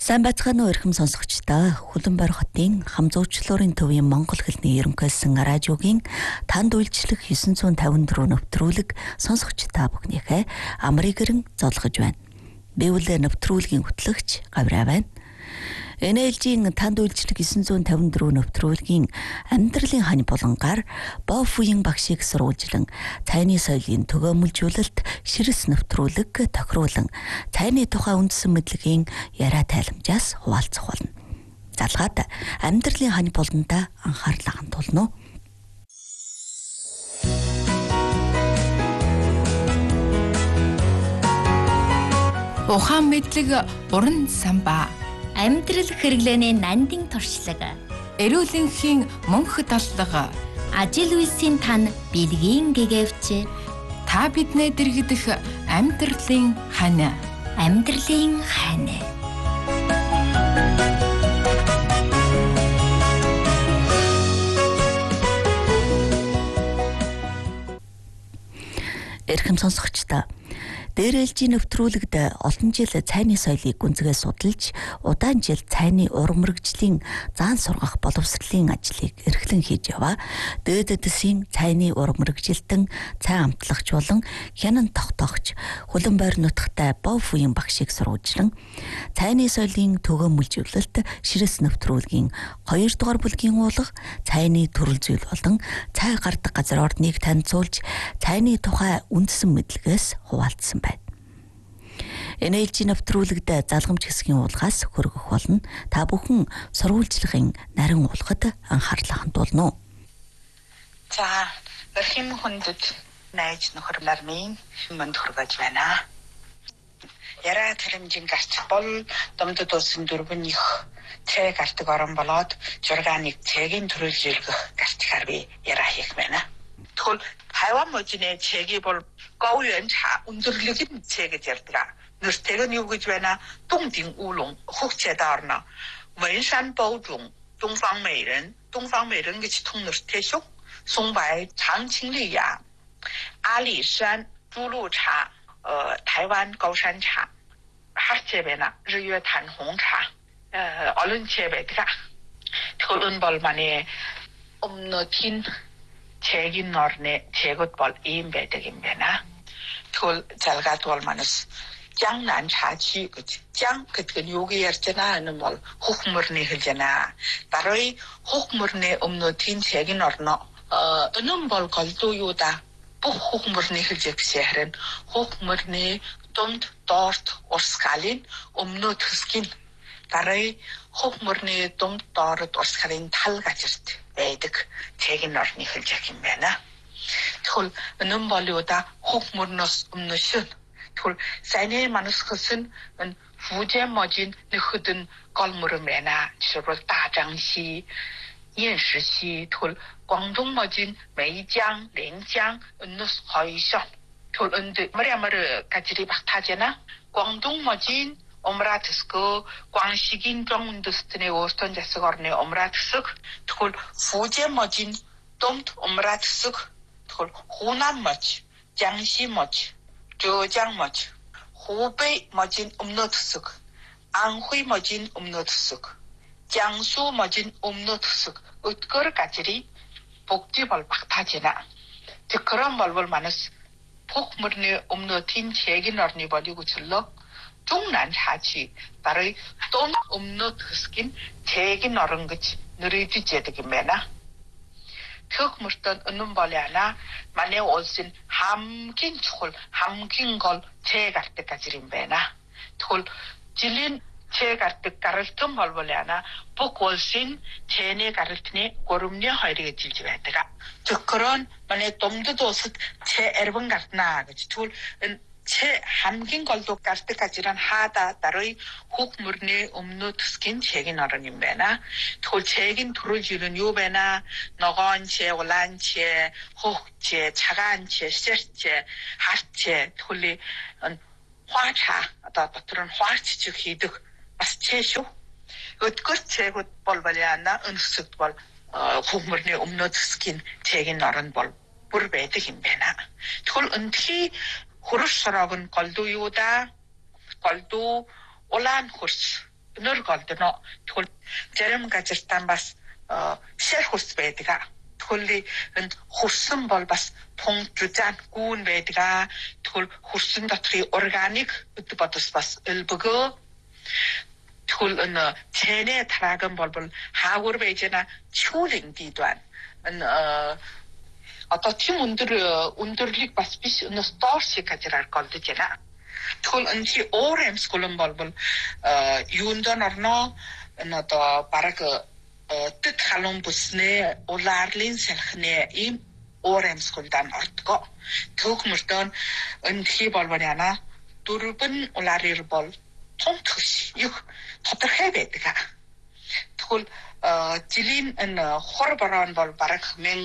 Сайн байцгаана уу эрхэм сонсогчдоо. Хөлбөмбөр хотын хамзуучлалын төвийн Монгол хэлний ерөнхийлсөн радиогийн танд үйлчлэх 954 нэвтрүүлэг сонсогч та бүхнийхээ амрыг гэрэн зоолгож байна. Би үлээ нэвтрүүлгийн хөтлөгч Гавраа байна. NLG-ийн танд үйлчлэх 954 нэвтрүүлгийн амьдралын хань булангаар Бофуийн багшийг сурвалжлан цайны соёлын төгөөмөлжүүлэлт ширэс нэвтрүүлэг тохируулан цайны тухай үндсэн мэдлэгийн яриа тайламжаас хуваалцах болно. Залгаад амьдралын хань булантаа анхаарлаа хандуулна. Ухаан мэдлэг уран самбаа. Амьдрал хэрэглээний нандин туршлаг. Эрүүлэнхийн мөнх таллага. Ажил үйлсийн тань бэлгийн гэгэвч. Та биднээ дэргдэх амьдралын хань. Амьдралын хань. Эрхэм сонсогчдоо, ДРЛЖ нэвтрүүлэгт олон жил цайны соёлыг гүнзгий судалж, удаан жил цайны уран мэргэжлийн заан сургах боловсролын ажлыг эрхлэн хийж яваа. Дээд дэсийн цайны уран мэргэжилтэн, цай амтлагч болон хянан тогтоогч Хөлбөмбөр нутагтай Бофуийн багшийг сурвалжлан цайны соёлын төгөөмөлжүүлэлт ширэс нэвтрүүлгийн 2 дугаар бүлгийн уулга цайны төрөл зүйл болон цай гардаг газар орныг танилцуулж, цайны тухай үндсэн мэдлэгээс хуваалцсан байна. NLG нэвтрүүлэгт залгамж хэсгийн уулгаас хөргөх болно. Та бүхэн сурвалжлагын нарийн уулгад анхаарлаа хандуулна. За, өрхийн хүндэд найз нөхөр нар минь манд хүргэж байна. Яраа тэлэмжийн гарч бол домдод усан дөрвөн их цай гардаг орон болоод 6-1 цайгийн төрөлжүүлэх гарч харви яраа хийх байна. Тэгвэл хайван можны цайги бол гоуян차 өндөрлөгийн цай гэж ярьдаг. Нэртэйг нь юу гэж байна? Дongдing Wulong хөгцөд орно. Wensan Baozhong 동방매른 гэж 통 нэртэй шүү. 송바이 장칭리야. 아리산 주루차台湾高山茶 하체베나日月潭红茶 얼른 제베드가 토른 벌만에 엄너틴 제긴 너네 제것벌 임베득임베나 토 잘가 돌만스 장난차치 장 그때 요기 열잖아 하는 뭘 혹물니 흘잖아 바로이 혹물니 엄너틴 제긴 너너 어느 뭘 걸도 요다 혹물니 흘제피세hren 혹물니 좀 дорт урсгалын өмнө төсгийн дараи хөвмөрний дунд доорд урсгалын тал газарт байдаг цэгийн орны хэлжих юм байна. Тэгвэл өнөн болиуда хөвмөрнөөс өмнө шин. Тэгвэл сайны манусгсэн фужэ можин нөхөдөн голмөр байна. жишээлбэл 다장시, 연시시, тэгвэл 광동 можин 매장, 랭장, 은누스 허이셔. 근데 말이야말로 가지리 박타잖아. 광동 뭐진 오므라트스고 광식인 정운드스트네 오스턴 자스거네 오므라트스 그걸 후제 뭐진 돔 오므라트스 그걸 호남 뭐지 장시 뭐지 저장 뭐지 호베이 뭐진 음노트스 안휘 뭐진 음노트스 장수 뭐진 음노트스 어떻게 가지리 복지벌 박타잖아. 그런 벌벌 많았어. 폭물의 음노틴 제긴 어린이 버리고 줄러 중난 차치 바로 돈 음노 특스킨 제긴 어른 것이 느리지 제득이 매나 흑물던 은는 벌이 하나 만에 올신 함긴 촐 함긴 걸 제갈 때까지 매나 톨 질린 제갈 때까를 좀 벌벌이 하나 복 올신 제네 가르트니 고름녀 허리게 질지 배다가 즉 그런 만에 dom도 제 앨범 같나 그치 둘 제 함긴 걸도 갈 때까지는 하다 따로이 혹물니 음노 투스킨 제긴 어른인 배나 돌 제긴 돌을 지른 요배나 너건체 올란체 혹체 차간체 셋체 하체 돌리 화차 어떤 화치 즉 희득 아스체쇼 어떻게 제것 벌벌이 안나 은숙 벌 혹물니 음노 투스킨 제긴 어른 벌 부르베득인 배나 돌 은티 호르스라군 걸도 요다 걸도 올란 호르스 нөр голдно тэгвэл зарим газартаа бас шэр хурц байдаг. Тэгвэл энэ хурсан бол бас тун зүзан гүн байдаг. Тэгвэл хурсан дотрын органик гэдэг бодос бас элбөгөө. Тэгвэл энэ цэнэ тараган бол хаагур байжна чүүлэн дийдван. Энэ одоо тийм өндөрлийг бас биш энэ сторси газараар голдож байна. Тэгвэл энэ оремскулэн бол юундон орно энэ одоо бараг тэт халуун бүснэ улаарлын салхны им оремскулдан ортго. Төгмөртөн энэ бол яна дөрвөн улаарир бол тунтгш юу тодорхой байдаг. Тэгвэл жилийн энэ хор борон бол бараг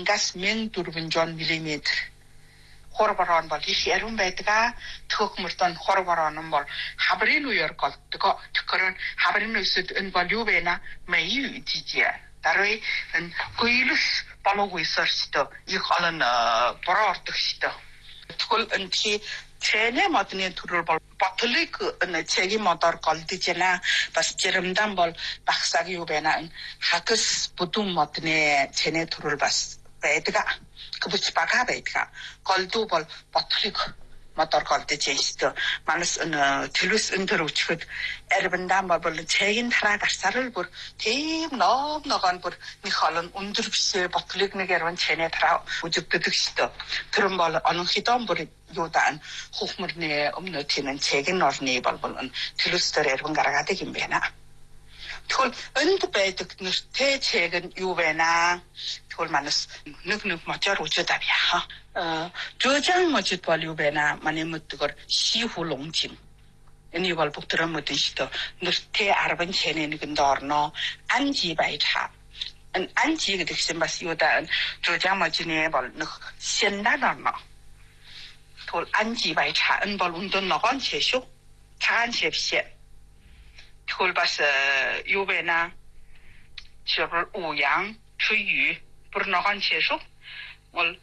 1400 мм хор борон бол их ярун байдаг. Төгмөртөн хор борон бол хабрын үеэр голддог. Тэгэхээр хабрын үсэд энэ бол юу вэ нэ? Мэй үжижээ. Даруй энэ гүйлс балуугүй сорчтой их олон бороо ордог штэ. Тэгвэл энэ цэнэ модны төрөл бол батлыг энэ цэгийн модоор голдож байна. Бас жиремдан бол багсаг юу байна? Хагас будун модны цэнэ төрөл бас байдаг. Кбуч бага байдаг. Голду бол батлыг модоор голдож байна. Манас энэ төлөс өндөр өчгөд эрбэндан бол цэгийн тараа гарсаар л бүр тийм ногоон бүр нэг олон өндөр бишээ батлыг нэг эрбэн цэнэ тараа үжигддэг штэ. Тэрэн бол онон хидон бүр юудан хухмэрний өмнө тийм цэгийн орны бол төлөстөр эрбэн гаргадаг юм байна. Тэгвэл энд байдаг нэртэй цэг нь юу вэ нэ? Тэгвэл манас нэг мочоор үжид авъя. Жожан мочид бол юу вэ нэ? Манай мэдгээр шихулонжин. Энэ бол бүгдрэн мэдэн шүү дээ. Нэртэй 10 цэнэ нэгэнд орно. Анжи байта. Анжи гэдэг чинь бас юу даа жожан мочины бол нэг сэндан орно. Тэгвэл анжи байта энэ бол өндөр ногоон цэшүү. цагаан цэвшээ. Тэгвэл бас юу вэ нэ? Жишээл уян, 추유, бүр ногоон цэшүү. Бол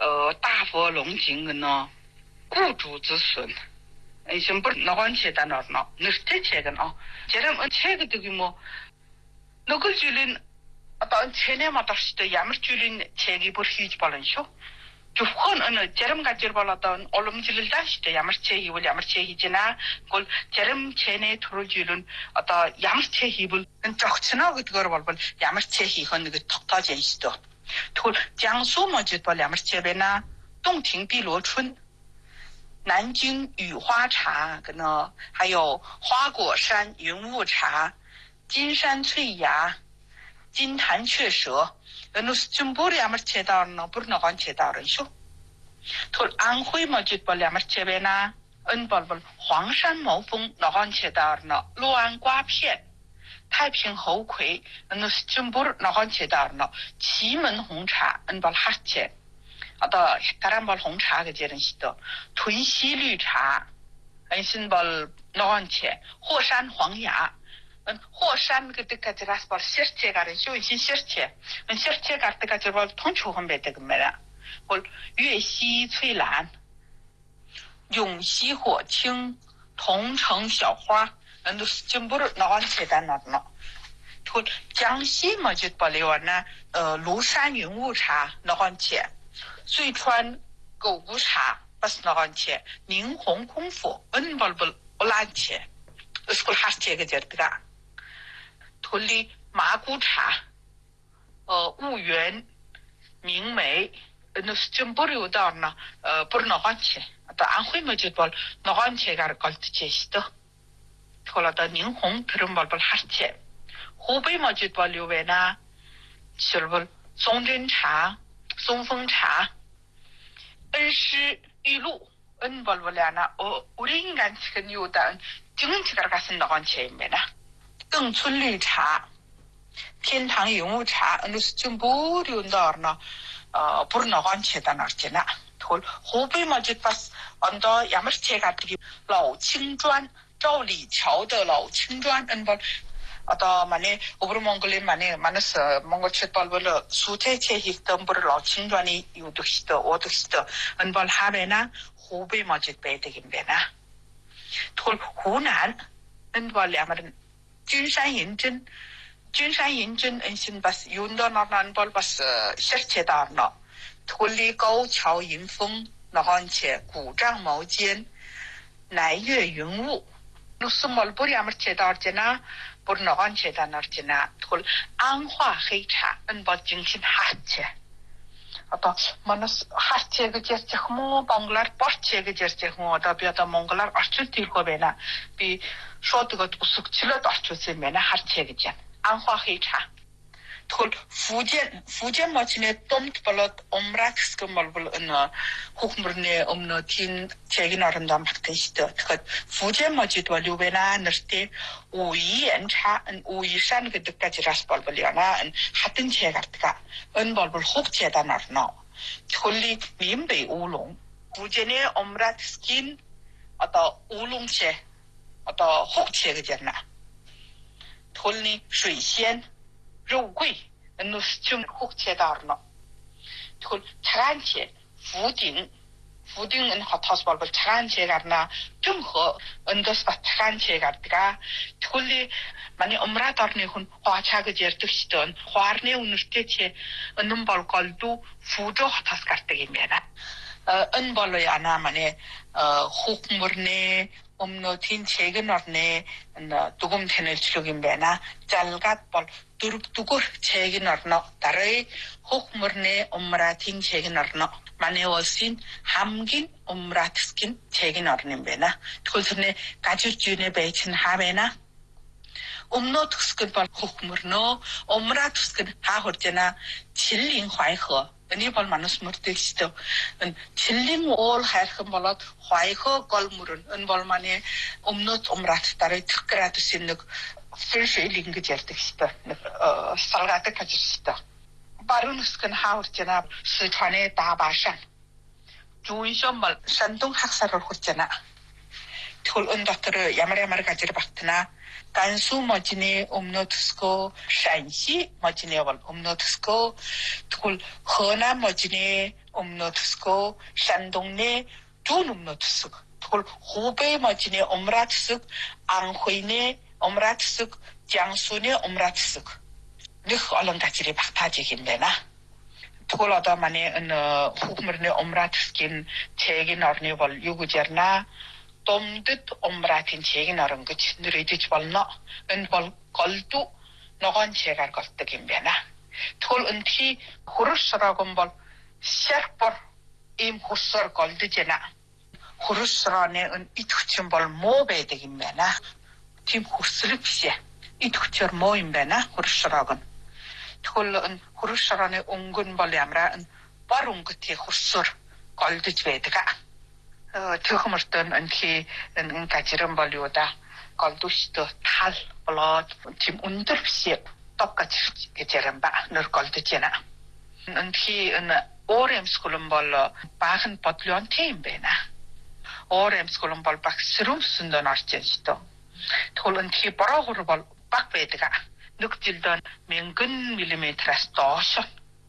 다포롱징 너 구주즈순 이좀 бүр ногоон цэдан орно. Нэртэй цэг нь зарим цэг гэдэг юм уу? Нөгөө жилийн одоо цэнэ модорчтой ямар жилийн цэгийг бүр хийж болно шүү. Зөвхөн энэ зарим газар бол одоо уламжлалаа шүү дээ. Ямар цэг хийвэл ямар цэг хийж байна. Тэгвэл зарим цэнэ төрүүлжил нь одоо ямар цэг хийвэл энэ зогцно гэдгээр бол ямар цэг хийх нь гэж тогтоож байна шүү дээ. Тэгвэл Jiangsu мужид бол ямар цэг вэ нэ? Дongting Biluochun, Nanjing Yuhua-茶 还有花果山云雾茶、金山翠芽、金潭雀舌 좀 бүр ямар цэдаа орно бүр ногоон цэдаа орно шүү. Тэгвэл Анhui мужид бол ямар цэг вэ нэ? Энэ бол Huangshan Moufeng ногоон цэдаа орно. Luan Gua Pian, 太平猴魁 энэ 좀 бүр ногоон цэдаа орно. Qimen Hong Cha энэ бол хар цэг. Одоо таран бол Hong Cha гэж ярина шүү дээ. Tunxi Lü Cha энэ бол ногоон цэг. Huoshan Huangya Хуошан гэдэг газраас бол ширчээ гарна шүү. Энэ ширчээ. Энэ ширчээ гардаг газар бол тунчхан байдаг юм байна. Бол Юэши Цуйлан, Юнxi Хуочин, Тongчэн Xiаохуа энэ 좀 бүр ногоон цэдан орно. Тэгвэл Jiangxi мужид бол юу вэ? Lushan Yunwu-茶ногоон цэг. Суйчуан Гоу-wu-茶бас ногоон цэг. Нинхong Кунфу энэ бол улаан цэг. Эсвэл хар цэг гэж ярьдаг. Тэгвэл Магу-茶, Wuyuan, Mingmei энэ 좀 бүр юу даа орно. Бүр ногоон цэг. Одоо Анhui мужид бол ногоон цэгаар голдож байна шүү дээ. Тэгвэл одоо Нинхong тэрэн бол хар цэг. Hubei мужид бол юу вэ нэ? Жишээлбэл Songjin-茶, Songfeng-茶, Enshi Yilu энэ бол яна өрийн ганцх нь юу даа 증은 цэгээр гасан ногоон цэг юм байна. Дэнцүнлü-茶, Тянтang Yunwu-茶энэ 좀 бүр юунд орно. Бүр ногоон цэдан орж байна. Тэгвэл Hubei мужид бас ондоо ямар цэг авдаг юм? Лаочинжуан, Зооличао의 Лаочинжуан энэ бол одоо манай өвөр Монголын манас монголчууд бол сүтэй цэг хийхдээ бүр Лаочинжуаны юудаг шүү дээ. Уудаг шүү дээ. Энэ бол хаа байна? Hubei мужид байдаг юм байна. Тэгвэл Хунан энэ бол ямар 君山银针恩心巴斯윤도 나난 볼巴斯실체다너土里高桥迎风나간체鼓胀毛尖乃月云雾누스몰 뿌리 아무체다르잖아 뿌리 나간체다너잖아土 안화黑茶 은버 정신 하체 одоо манас хартиг гэж ярьж юм монголоор борчээ гэж ярьж юм одоо би одоо монголоор орчуулт хийлгөө байна би шууд өгөөд өсөгчлөөд орчуулсан юм байна хартээ гэж юм анхаа хийчаа тэгвэл фужен мочны томт болоод умракс гэмбол энэ хөхмөрний өмнө тийм чегийн орондоо багтсан шүү дээ тэгэхээр фужен мочид бол юу вэ нэртэй 우이산 그때까지 라스볼벌이나 하던 제가가 은볼벌 혹제다 나르노 홀리 민베 우롱 부제네 엄랏 스킨 어떤 우롱체 어떤 혹체 그잖아 홀리 水仙肉桂 누스춤 혹체다 나르노 홀 차간체 부딩은 핫하스볼벌 차간체가나 좀허 언더스바 차간체가가 홀리 많이 엄라더니 hun 화차가 제르듯이던 화르네 우누스테체 은볼 걸도 부조 핫하스 같다기면아 은볼로 야나 많이 혹물네 엄노틴 체근어네 두금 테넬 치료긴배나 잘갓볼 두릅두고 체근어너 다르이 혹물네 엄라틴 체근어너 많이 오신 함긴 엄라트스킨 체근어는배나 그것은 가주주네 배친 하배나 엄노트스킨 볼 혹물노 엄라트스킨 하호르잖아 칠링 화이허 아니 볼 마누스 무르데시도 칠링 올 하이허 볼로 화이허 걸물은 은볼만에 엄노트 엄라트 따르 특그라도 신는 필수일인 그 제르듯이도 살가득 가지시도 바르누스킨 하호르잖아 스촨의 다바산 주인쇼말 산동 학사를 호잖아 톨 은덕들을 야마야마를 가지러 봤더나 간수 머지네 엄노트스고 산시 머지네 엄노트스고 톨 허나 머지네 엄노트스고 산동네 준 엄노트스고 톨 호베 머지네 엄라트스고 앙회네 엄라트스고 장수네 엄라트스고 nych 얼른 가지리 박타지긴데나 톨 어더만에 후금르네 엄라트스긴 제긴 어르네 벌 유구저나 돔듯 엄라틴 제긴 어른 그 친들이지 벌너 은벌 걸도 너건 제가 걸뜨긴데나 톨 은티 후르스라고 벌 셔벌 임 후스르 걸드제나 후르스라네 은 이투친 벌 모베되긴데나 팀 후스르피세 이투처 모임배나 후르스라건 톨은 후르스라네 옹근 벌 야므라 바룽그티 후스르 걸드제베드가 특허물던 은키 가지런 벌리오다 걸두시도 탈 블러 팀 운드르시 똑같이 게제른바 늘 걸드제나 은키 오렘 스쿨은 벌러 바흔 버틀런 테임베나 오렘 스쿨은 벌 박스룸 순던 아르젠시도 톨은 티 버러후르 벌 박베드가 늑질던 맹근 밀리미터스 도션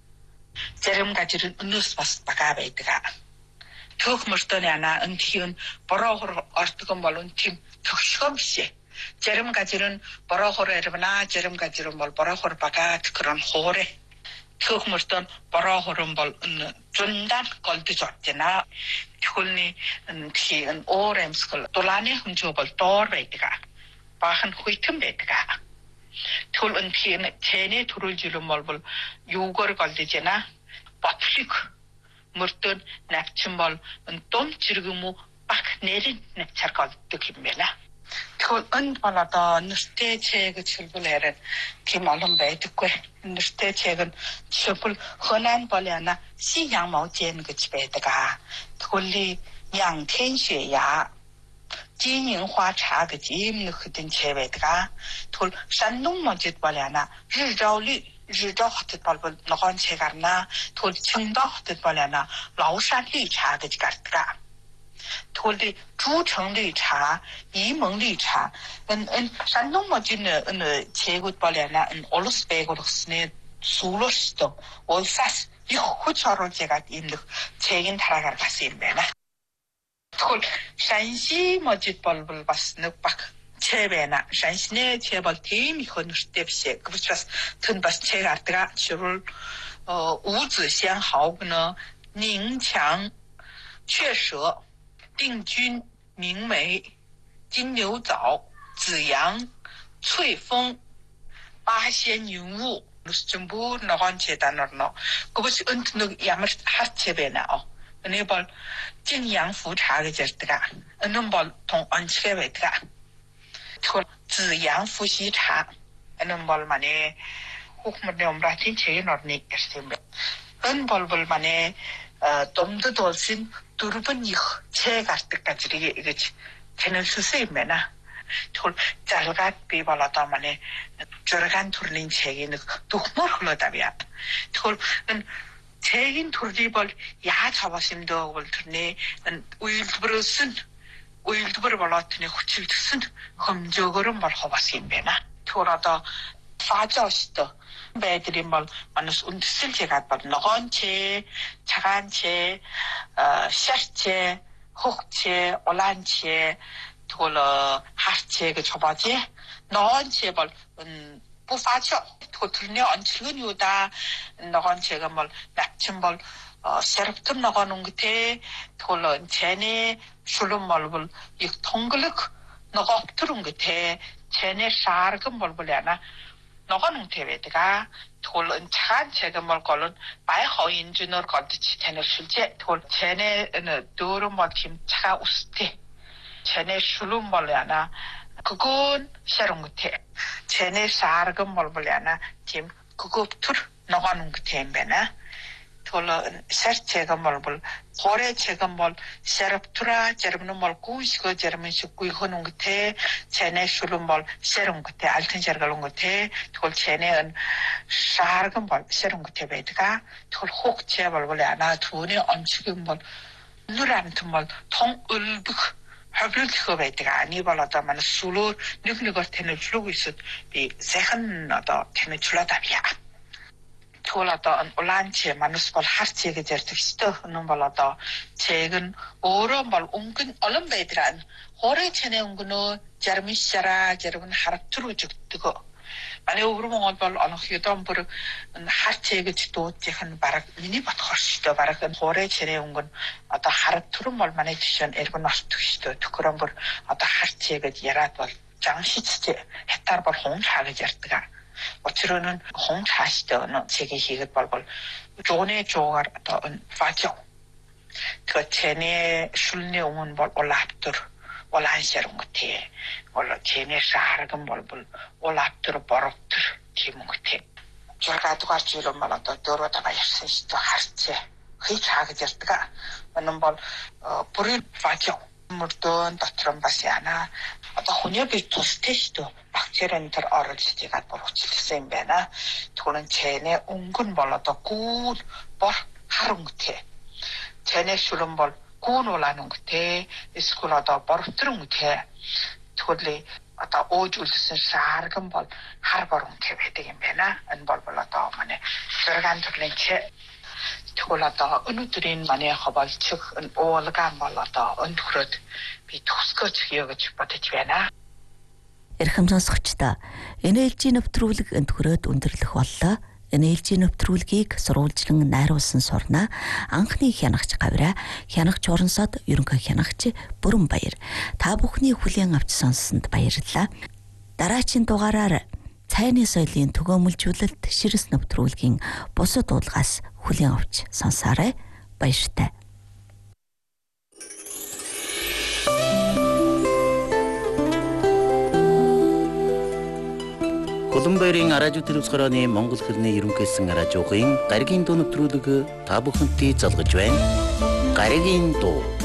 제름 가지른 은누스바스 바가베드가 특물더니 하나 은티은 버러호로 어떻건 말은 팀 특시험시 제름 가지는 버러호로 에르나 제름 가지는 뭘 버러호로 바가 그런 호래 특물던 버러호로 뭘 준단 걸드 줬잖아 그걸니 은티은 오렘스콜 돌아내 hun조벌 도르베드가 바한 후이튼 베드가 톨 은티은 제네 도를 지르 뭘볼 요거를 걸드잖아 버플리크 murtun nakchimbol tom chirgumu pak nerin nakcharkal tukimela tul balada nuste cheg chulbuleren kimalum beidukwe nuste chegen chulbul henan bolyana xiyang maojian ge chibedga tulli yang tian xue ya jinyin hua cha ge jim nu khudin chebedga tul shandong mojit bolyana ri zhao lu日照好的宝宝，那个切干呐，土的青岛的宝来呐，崂山绿茶的这个个，土的竹城绿茶、沂蒙绿茶，山东嘛就切过宝来呐，俄罗斯白过的是呢，苏罗斯的，我啥是有好巧了这个印度切因他那个是因为呢，土山西嘛就宝宝把是那把 체베나 산신의 체벌 팀이 헌을때비세 그것이 튼바스 체가르가 주를 우즈相好呢宁强雀舌定军明梅金牛枣紫阳翠峰八仙云雾전부 나간 재단으로 그것이 은퇴는 야물 하체베나 은혜벌 진양푸차가 절대가 은혜벌 동안치게 베드가 그 지양푸시차 은혜벌 만에 혹문에 엄라tin 체에 넣니 있으면 은벌벌 만에 dom도 돌신 두르번이 체가 때까지 이게 되는 수세면아 톨 잘가 비발하다 만에 저간 tur린 책에는 독물 흘러다비야 톨은 책인 tur리벌 야 잡아심도 볼 tur네 우일드버슨 우일드버 발라트네 후칠듯은 검적으로 말 허바심배나 톨하다 파자시도 배들이 말 만스 운슬 제가 봐 너건체 차간체 샤체 혹체 올란체 톨어 하체가 줘봐지 너한테 뭘不发酵토틀네 안치근 요다 너한 제가 뭘 낮춤 뭘 세럽tum 나가는 것에 톨어 제네 술름 뭘볼 이 통글럭 너가 없더른 것에 제네 사르금 뭘볼이나 너가는 대회가 톨은 차간 제가 뭘 걸은 마이 허인준을 건드치 제네 술제 톨 제네는 도로 뭐팀 차가 우스테 제네 술름 뭘이나 그건 새로운 것에 제네 사르금 뭘볼이나 팀 그거 틀 나가는 것에 배나 돌아 세르체가 뭘볼 고래 제가 뭘 세럽투라 저러면 뭘 꾸시고 저러면 식구 이거는 것에 제네 술름 뭘 새로운 것에 알튼 저러는 것에 돌 제네는 사르금 뭘 새로운 것에 배드가 돌 혹제 뭘볼이나 돈이 엄치금 뭘 누라한테 뭘 통을북 하블티가 베트가 아니 발라다만 술로 느끼는 테는 줄고 있어 이 세한 나다 테는 줄라다비야 돌아다 온라인체 마누스발 하르체게 저트시도 하는 발라다 책은 오로 말 웅근 얼른 베드란 호레 체내 웅근어 자르미샤라 여러분 하르트로 죽뜨고 만에 오르몽을 발 어느 휴던 버르 하체게 지도 제한 바락 미니 바토시도 바락은 호레 체내 웅근 어떤 하르트로 말만에 지션 에르건 나스투시도 그런 걸 어떤 하체게 야라도 장시체 했다를 발 홍차게 저트가 어쩌로는 홍차시도는 제게 희극 발벌 존에 조가 어떤 파죠 그 체내 술내 오면 발 올라압들 올라한시는 것에 올라 제네 사르금 볼볼 올라압들 버럭들 기문 것에 저가 도가지로 말아도 도로다가 열심히도 할지 회차가 됐다가 어느 볼 불이 파죠 물돈 다트럼 바시 하나 어떤 혼혈이 토스테시도 박제런들 어르지가 버럭치듯이 배나 돈은 제네 웅근 볼라도 굿벌 하루 것에 제네 술은 볼 고노라는 것에 스쿨하다 버릇들은 것에 돌리 아다 오줄스 사르금 볼 하르버롱 개베되긴 배나 안벌벌라다 만에 저간 돌린체 돌라다 은우들인 만에 허발측 오얼간 벌라다 은투릇 비토스거 지역의 집바되지 배나 Эрхэм сонсогчдаа NLG нэвтрүүлэг өнтгөрөөд өндөрлөх боллоо. NLG нэвтрүүлгийг сурвалжлан найруулсан сурнаа анхны хянагч гавраа хянагч Орonsод ерөнхий хянагч Бүрэнбаяр та бүхний хүлээн авч сонссонд баярлалаа. Дараагийн дугаараар цайны соёлын төгөөмөлжүүлэлт ширс нэвтрүүлгийн бусад уулгаас хүлээн авч сонсоорой. Баяртай. Улаанбаярын радио телевизхороны Монгол хэлний ерөнхийсэн радиогийн гаригийн дуу нэвтрүүлэг та бүхэнтэй залгаж байна. Гаригийн дуу